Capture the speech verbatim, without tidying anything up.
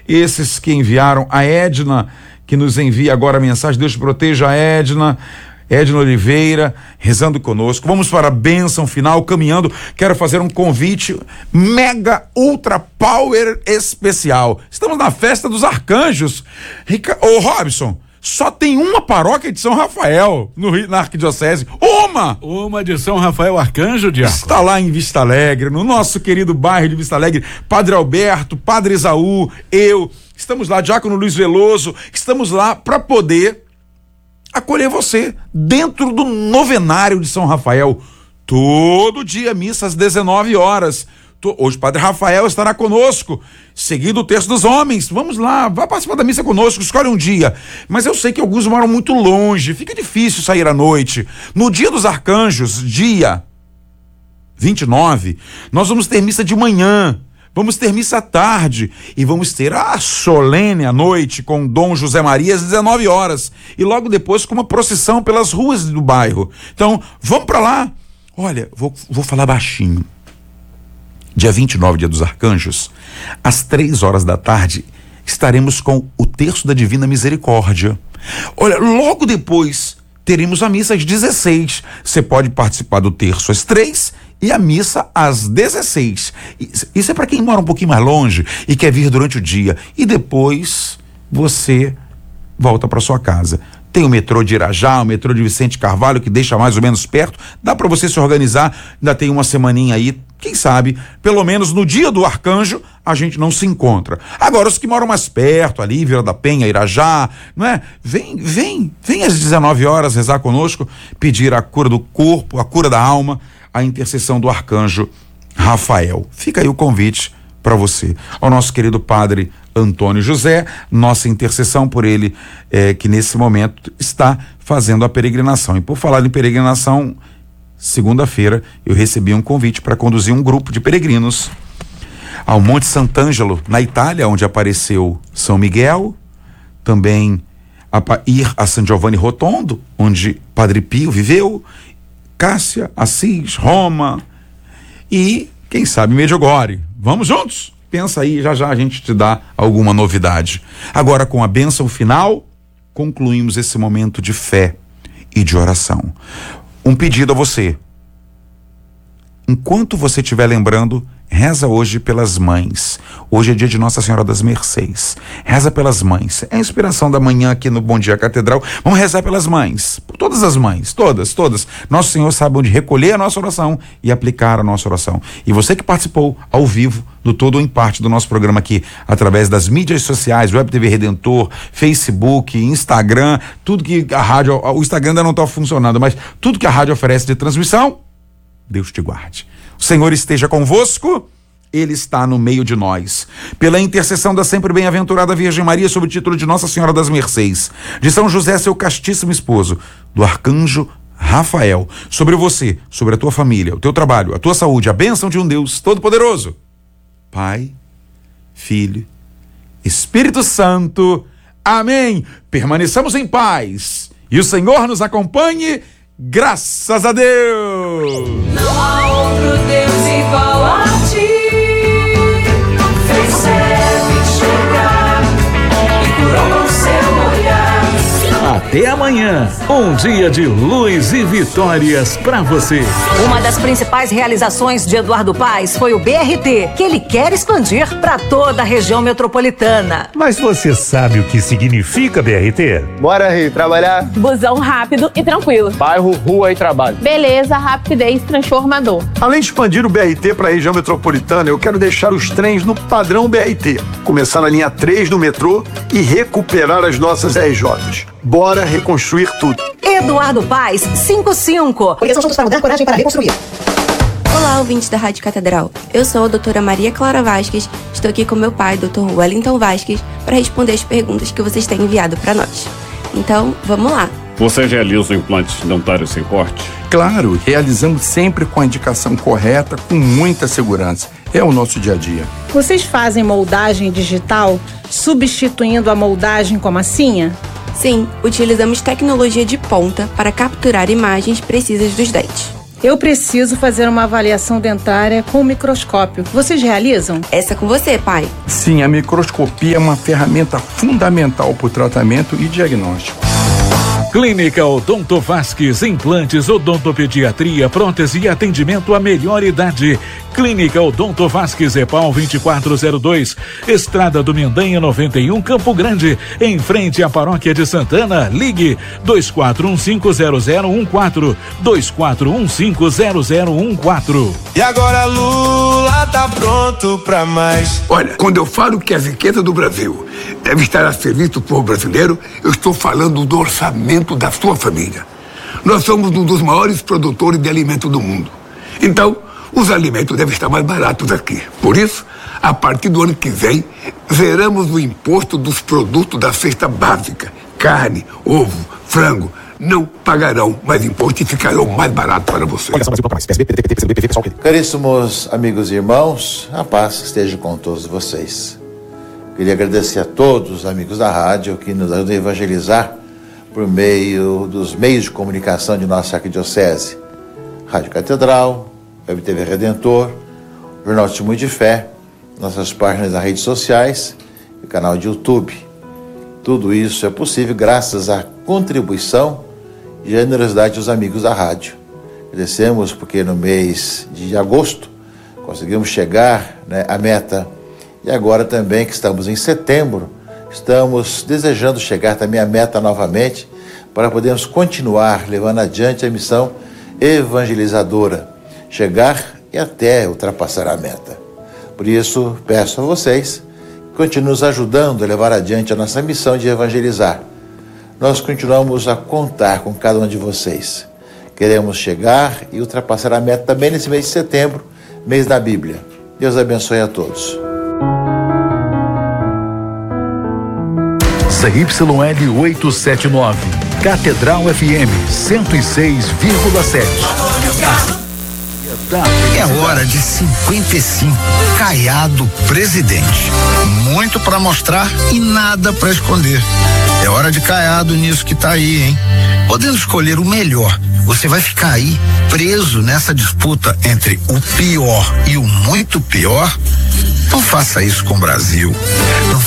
esses que enviaram, a Edna, que nos envia agora a mensagem, Deus te proteja, a Edna, Edna Oliveira, rezando conosco. Vamos para a bênção final, caminhando. Quero fazer um convite mega, ultra power especial. Estamos na festa dos arcanjos. Rica... Ô Robson, só tem uma paróquia de São Rafael no Rio, na Arquidiocese. Uma! Uma de São Rafael Arcanjo, Diácono. Está lá em Vista Alegre, no nosso querido bairro de Vista Alegre. Padre Alberto, Padre Esaú, eu, estamos lá, Diácono Luiz Veloso, estamos lá para poder acolher você dentro do novenário de São Rafael. Todo dia, missa às dezenove horas. Hoje o Padre Rafael estará conosco, seguindo o texto dos homens. Vamos lá, vá participar da missa conosco, escolhe um dia. Mas eu sei que alguns moram muito longe, fica difícil sair à noite. No dia dos arcanjos, dia vinte e nove, nós vamos ter missa de manhã, vamos ter missa à tarde e vamos ter a solene à noite com Dom José Maria às dezenove horas e logo depois com uma procissão pelas ruas do bairro. Então, vamos para lá. Olha, vou, vou falar baixinho. Dia vinte e nove, dia dos arcanjos, às três horas da tarde, estaremos com o terço da Divina Misericórdia. Olha, logo depois teremos a missa às dezesseis. Você pode participar do terço às três e a missa às dezesseis. Isso é para quem mora um pouquinho mais longe e quer vir durante o dia. E depois você volta para sua casa. Tem o metrô de Irajá, o metrô de Vicente Carvalho, que deixa mais ou menos perto. Dá para você se organizar. Ainda tem uma semaninha aí. Quem sabe, pelo menos no dia do arcanjo, a gente não se encontra. Agora, os que moram mais perto, ali, Vila da Penha, Irajá, não é? Vem, vem, vem às dezenove horas rezar conosco, pedir a cura do corpo, a cura da alma, a intercessão do arcanjo Rafael. Fica aí o convite para você. Ao nosso querido Padre Antônio José, nossa intercessão por ele, é, que nesse momento está fazendo a peregrinação. E por falar em peregrinação, segunda-feira eu recebi um convite para conduzir um grupo de peregrinos ao Monte Sant'Angelo, na Itália, onde apareceu São Miguel, também a, ir a San Giovanni Rotondo, onde Padre Pio viveu, Cássia, Assis, Roma e, quem sabe, Medjugorje. Vamos juntos? Pensa aí, já já a gente te dá alguma novidade. Agora, com a bênção final, concluímos esse momento de fé e de oração. Um pedido a você. Enquanto você estiver lembrando, reza hoje pelas mães. Hoje é dia de Nossa Senhora das Mercês. Reza pelas mães. É a inspiração da manhã aqui no Bom Dia Catedral. Vamos rezar pelas mães. Por todas as mães. Todas, todas. Nosso Senhor sabe onde recolher a nossa oração e aplicar a nossa oração. E você que participou ao vivo do Todo ou em Parte do nosso programa aqui, através das mídias sociais, Web T V Redentor, Facebook, Instagram, tudo que a rádio, o Instagram ainda não está funcionando, mas tudo que a rádio oferece de transmissão, Deus te guarde. O Senhor esteja convosco, Ele está no meio de nós. Pela intercessão da sempre bem-aventurada Virgem Maria, sob o título de Nossa Senhora das Mercês, de São José, seu castíssimo esposo, do arcanjo Rafael, sobre você, sobre a tua família, o teu trabalho, a tua saúde, a bênção de um Deus Todo-Poderoso, Pai, Filho, Espírito Santo. Amém. Permaneçamos em paz e o Senhor nos acompanhe. Graças a Deus! Não há outro Deus igual a ti. Fez cego enxergar e curou com seu olhar. Até amanhã, um dia de luz e vitórias pra você. Uma das principais realizações de Eduardo Paes foi o B R T, que ele quer expandir para toda a região metropolitana. Mas você sabe o que significa B R T? Bora, Rio, trabalhar. Busão rápido e tranquilo. Bairro, rua e trabalho. Beleza, rapidez, transformador. Além de expandir o B R T para a região metropolitana, eu quero deixar os trens no padrão B R T, começar na linha três do metrô e recuperar as nossas R Js. Bora reconstruir tudo. Eduardo Paes, cinquenta e cinco. Porque são juntos para mudar, coragem para reconstruir. Olá, ouvintes da Rádio Catedral. Eu sou a doutora Maria Clara Vasques. Estou aqui com meu pai, doutor Wellington Vasques, para responder as perguntas que vocês têm enviado para nós. Então, vamos lá. Você realiza implantes dentários sem corte? Claro, realizamos sempre com a indicação correta, com muita segurança. É o nosso dia a dia. Vocês fazem moldagem digital, substituindo a moldagem com a massinha? Sim, utilizamos tecnologia de ponta para capturar imagens precisas dos dentes. Eu preciso fazer uma avaliação dentária com microscópio. Vocês realizam? Essa é com você, pai. Sim, a microscopia é uma ferramenta fundamental para o tratamento e diagnóstico. Clínica Odonto Vasques, implantes, odontopediatria, prótese e atendimento à melhor idade. Clínica Odonto Vasques, EPAL vinte e quatro zero dois, Estrada do Mendanha noventa e um, Campo Grande, em frente à Paróquia de Santana. Ligue dois quatro um cinco zero zero um quatro, dois quatro um cinco zero zero um quatro. E agora Lula tá pronto pra mais. Olha, quando eu falo que a riqueza do Brasil deve estar a serviço do povo brasileiro, eu estou falando do orçamento da sua família. Nós somos um dos maiores produtores de alimento do mundo. Então, os alimentos devem estar mais baratos aqui. Por isso, a partir do ano que vem, zeramos o imposto dos produtos da cesta básica. Carne, ovo, frango, não pagarão mais imposto e ficarão mais baratos para você. Caríssimos amigos e irmãos, a paz esteja com todos vocês. Queria agradecer a todos os amigos da rádio que nos ajudam a evangelizar por meio dos meios de comunicação de nossa arquidiocese. Rádio Catedral, Web T V Redentor, Jornal Testemunho de Fé, nossas páginas nas redes sociais e canal de YouTube. Tudo isso é possível graças à contribuição e generosidade dos amigos da rádio. Agradecemos porque no mês de agosto conseguimos chegar, né, à meta. E agora também que estamos em setembro, estamos desejando chegar também à meta novamente para podermos continuar levando adiante a missão evangelizadora, chegar e até ultrapassar a meta. Por isso, peço a vocês que continuem nos ajudando a levar adiante a nossa missão de evangelizar. Nós continuamos a contar com cada um de vocês. Queremos chegar e ultrapassar a meta também nesse mês de setembro, mês da Bíblia. Deus abençoe a todos. Z Y L oitocentos e setenta e nove, Catedral F M cento e seis vírgula sete. É hora de cinquenta e cinco, Caiado presidente. Muito para mostrar e nada para esconder. É hora de Caiado nisso que tá aí, hein? Podendo escolher o melhor, você vai ficar aí preso nessa disputa entre o pior e o muito pior? Não faça isso com o Brasil. Não